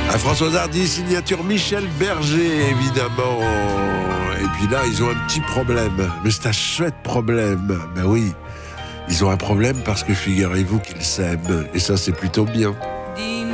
François Hardy, signature Michel Berger, évidemment. Et puis là, ils ont un petit problème. Mais c'est un chouette problème. Ben oui, ils ont un problème parce que figurez-vous qu'ils s'aiment. Et ça, c'est plutôt bien.